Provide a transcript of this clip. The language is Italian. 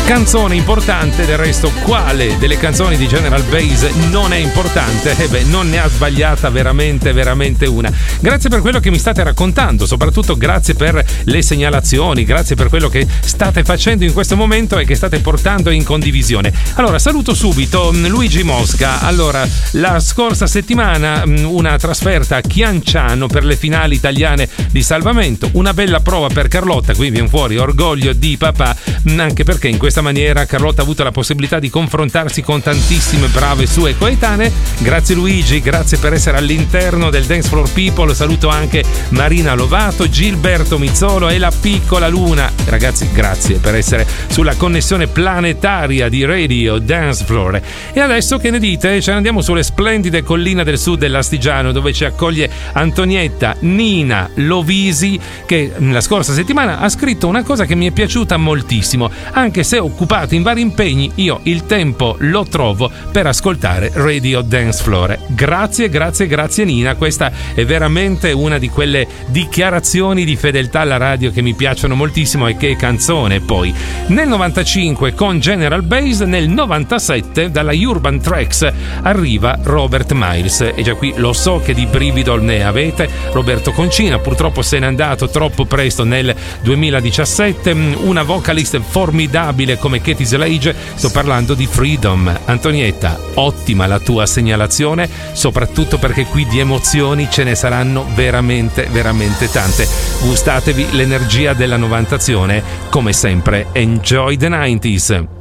Canzone importante, del resto quale delle canzoni di General Bass non è importante? Non ne ha sbagliata veramente una. Grazie per quello che mi state raccontando, soprattutto grazie per le segnalazioni, grazie per quello che state facendo in questo momento e che state portando in condivisione. Allora, saluto subito Luigi Mosca. Allora, la scorsa settimana una trasferta a Chianciano per le finali italiane di salvamento, una bella prova per Carlotta, qui viene fuori orgoglio di papà, anche perché in questa maniera Carlotta ha avuto la possibilità di confrontarsi con tantissime brave sue coetanee. Grazie Luigi, grazie per essere all'interno del Dance Floor People. Saluto anche Marina Lovato, Gilberto Mizzolo e la piccola Luna. Ragazzi, grazie per essere sulla connessione planetaria di Radio Dance Floor. E adesso che ne dite? Ce ne andiamo sulle splendide colline del sud dell'Astigiano, dove ci accoglie Antonietta Nina Lovisi, che la scorsa settimana ha scritto una cosa che mi è piaciuta moltissimo. Anche se occupato in vari impegni, io il tempo lo trovo per ascoltare Radio Dance Floor. Grazie Nina, questa è veramente una di quelle dichiarazioni di fedeltà alla radio che mi piacciono moltissimo. E che canzone poi! Nel 95 con General Bass, nel 97 dalla Urban Tracks arriva Robert Miles, e già qui lo so che di brivido ne avete. Roberto Concina purtroppo se n'è andato troppo presto nel 2017, una vocalist formidabile come Katie Slade. Sto parlando di Freedom. Antonietta, ottima la tua segnalazione, soprattutto perché qui di emozioni ce ne saranno veramente tante. Gustatevi l'energia della novantazione, come sempre enjoy the 90s.